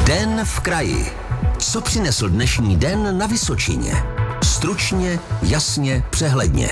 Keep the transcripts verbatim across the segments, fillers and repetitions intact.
Den v kraji. Co přinesl dnešní den na Vysočině? Stručně, jasně, přehledně.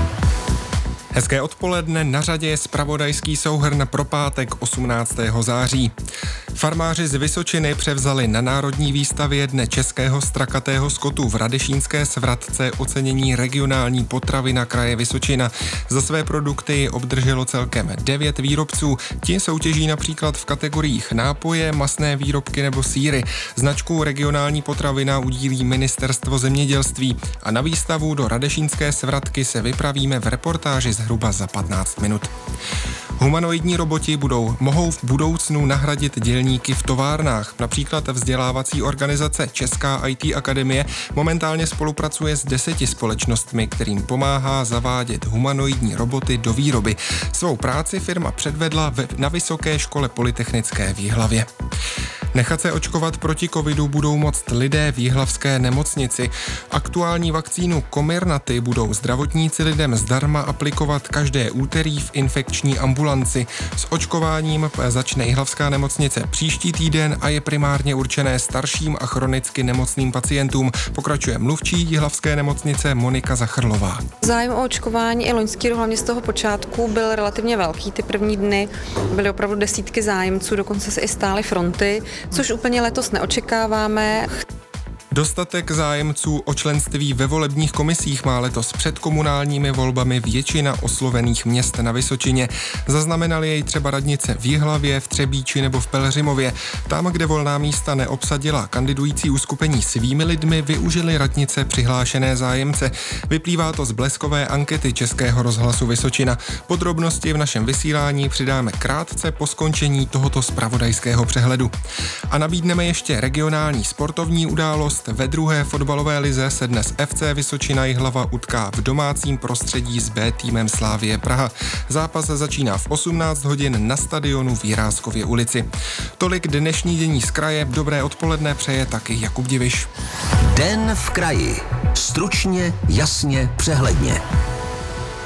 Hezké odpoledne, na řadě je zpravodajský souhrn pro pátek osmnáctého září. Farmáři z Vysočiny převzali na Národní výstavě Dne českého strakatého skotu v Radešínské Svratce ocenění regionální potravina kraje Vysočina. Za své produkty obdrželo celkem devět výrobců. Ti soutěží například v kategoriích nápoje, masné výrobky nebo sýry. Značku regionální potravina udílí Ministerstvo zemědělství a na výstavu do Radešínské Svratky se vypravíme v reportáži zhruba za patnáct minut. Humanoidní roboti budou, mohou v budoucnu nahradit dělníky v továrnách. Například vzdělávací organizace Česká í té akademie momentálně spolupracuje s deseti společnostmi, kterým pomáhá zavádět humanoidní roboty do výroby. Svou práci firma předvedla na Vysoké škole polytechnické v Jihlavě. Nechat se očkovat proti covidu budou moct lidé v jihlavské nemocnici. Aktuální vakcínu Comirnaty budou zdravotníci lidem zdarma aplikovat každé úterý v infekční ambulanci. S očkováním začne jihlavská nemocnice příští týden a je primárně určené starším a chronicky nemocným pacientům, pokračuje mluvčí jihlavské nemocnice Monika Zachrlová. Zájem o očkování i loňský rok, hlavně z toho počátku, byl relativně velký. Ty první dny byly opravdu desítky zájemců, dokonce se i stály fronty, což úplně letos neočekáváme. Dostatek zájemců o členství ve volebních komisích má letos před komunálními volbami většina oslovených měst na Vysočině. Zaznamenali jej třeba radnice v Jihlavě, v Třebíči nebo v Pelhřimově. Tam, kde volná místa neobsadila kandidující uskupení svými lidmi, využili radnice přihlášené zájemce. Vyplývá to z bleskové ankety Českého rozhlasu Vysočina. Podrobnosti v našem vysílání přidáme krátce po skončení tohoto zpravodajského přehledu. A nabídneme ještě regionální sportovní událost. Ve druhé fotbalové lize se dnes ef cé Vysočina Jihlava utká v domácím prostředí s B týmem Slavie Praha. Zápas začíná v osmnáct hodin na stadionu v Jiráskově ulici. Tolik dnešní dění z kraje. Dobré odpoledne přeje taky Jakub Diviš. Den v kraji. Stručně, jasně, přehledně.